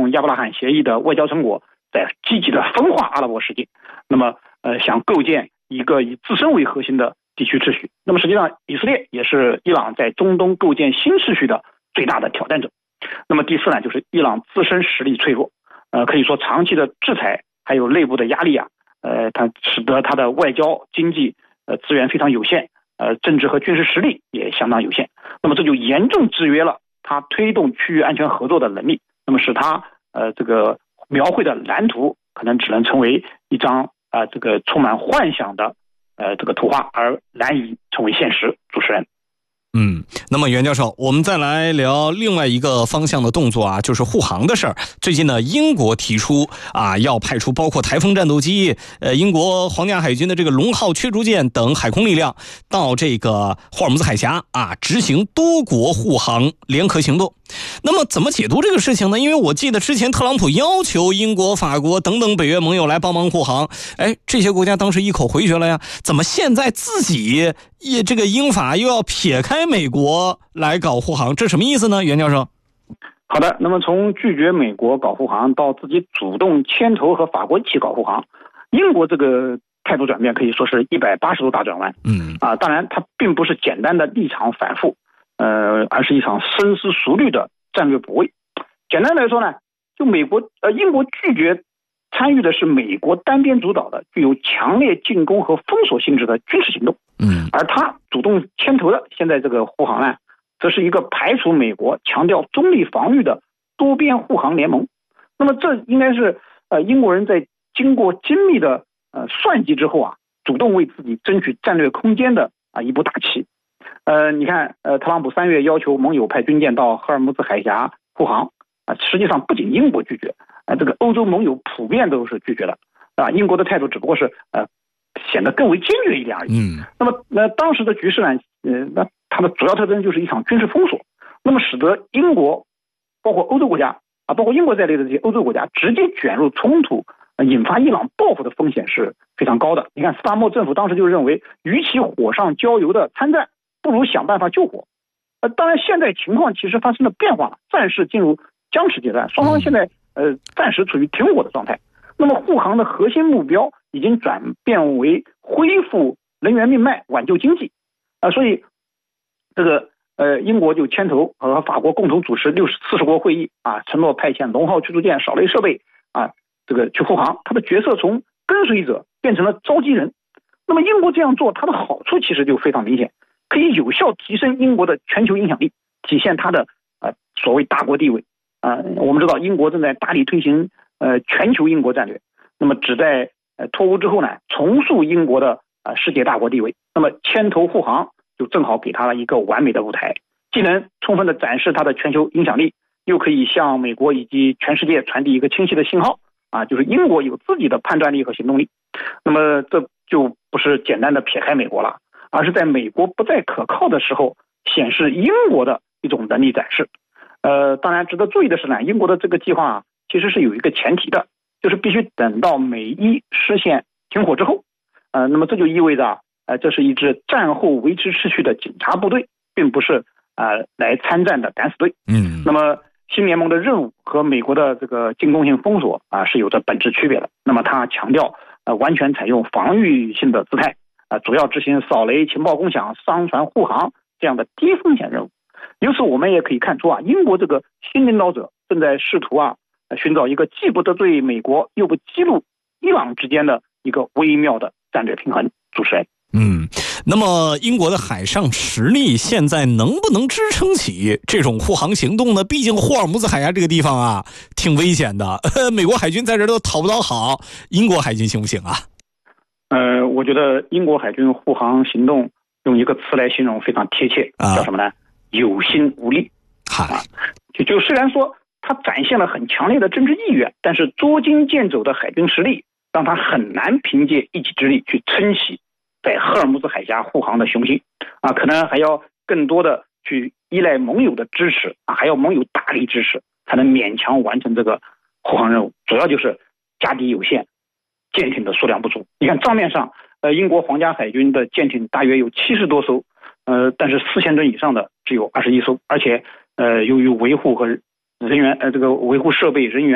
用亚伯拉罕协议的外交成果，在积极的分化阿拉伯世界，那么想构建一个以自身为核心的地区秩序。那么实际上以色列也是伊朗在中东构建新秩序的最大的挑战者。那么第四呢，就是伊朗自身实力脆弱，可以说长期的制裁还有内部的压力啊，它使得它的外交经济资源非常有限，政治和军事实力也相当有限。那么这就严重制约了它推动区域安全合作的能力，那么使它这个描绘的蓝图可能只能成为一张这个充满幻想的这个图画，而难以成为现实。主持人。 那么袁教授，我们再来聊另外一个方向的动作啊，就是护航的事儿。最近呢，英国提出要派出包括台风战斗机、英国皇家海军的这个龙号驱逐舰等海空力量到这个霍尔木兹海峡执行多国护航联合行动。那么怎么解读这个事情呢？因为我记得之前特朗普要求英国、法国等等北约盟友来帮忙护航，这些国家当时一口回绝了呀。怎么现在自己这个英法又要撇开美国来搞护航，这什么意思呢？袁教授。 好的，那么从拒绝美国搞护航到自己主动牵头和法国一起搞护航，英国这个态度转变可以说是180度大转弯。当然它并不是简单的立场反复，而是一场深思熟虑的战略补位。简单来说呢，就英国拒绝参与的是美国单边主导的具有强烈进攻和封锁性质的军事行动，而他主动牵头的现在这个护航呢，则是一个排除美国、强调中立防御的多边护航联盟。那么这应该是英国人在经过精密的算计之后主动为自己争取战略空间的一步大棋。你看特朗普3月要求盟友派军舰到赫尔木兹海峡护航，实际上不仅英国拒绝，这个欧洲盟友普遍都是拒绝的，英国的态度只不过是显得更为坚决一点而已。那么当时的局势呢，那它的主要特征就是一场军事封锁，那么使得英国包括欧洲国家包括英国在内的这些欧洲国家直接卷入冲突，引发伊朗报复的风险是非常高的。你看斯达默政府当时就认为，与其火上浇油的参战，不如想办法救火。当然现在情况其实发生了变化了，暂时进入僵持阶段，双方现在暂时处于停火的状态。那么护航的核心目标已经转变为恢复人员命脉，挽救经济所以这个英国就牵头和法国共同主持40国会议承诺派遣龙号驱逐舰、扫雷设备这个去护航，他的角色从跟随者变成了召集人。那么英国这样做，它的好处其实就非常明显，可以有效提升英国的全球影响力，体现它的所谓大国地位。我们知道英国正在大力推行全球英国战略，那么旨在脱欧之后呢，重塑英国的世界大国地位。那么牵头护航就正好给他了一个完美的舞台，既能充分的展示他的全球影响力，又可以向美国以及全世界传递一个清晰的信号就是英国有自己的判断力和行动力。那么这就不是简单的撇开美国了，而是在美国不再可靠的时候显示英国的一种能力展示。当然值得注意的是呢，英国的这个计划其实是有一个前提的，就是必须等到美伊实现停火之后。那么这就意味着这是一支战后维持秩序的警察部队，并不是来参战的敢死队。那么新联盟的任务和美国的这个进攻性封锁是有着本质区别的。那么他强调完全采用防御性的姿态主要执行扫雷、情报共享、商船护航这样的低风险任务。由此我们也可以看出英国这个新领导者正在试图寻找一个既不得罪美国又不激怒伊朗之间的一个微妙的战略平衡。主持人。 那么英国的海上实力现在能不能支撑起这种护航行动呢？毕竟霍尔木兹海峡这个地方挺危险的，美国海军在这都讨不到好，英国海军行不行我觉得英国海军护航行动用一个词来形容非常贴切，叫什么呢？有心无力。就虽然说他展现了很强烈的政治意愿，但是捉襟见肘的海军实力让他很难凭借一己之力去撑起在赫尔木兹海峡护航的雄心可能还要更多的去依赖盟友的支持还要盟友大力支持，才能勉强完成这个护航任务。主要就是家底有限，舰艇的数量不足。你看账面上英国皇家海军的舰艇大约有70多艘，但是4000吨以上的只有21艘，而且由于维护和人员这个维护设备人员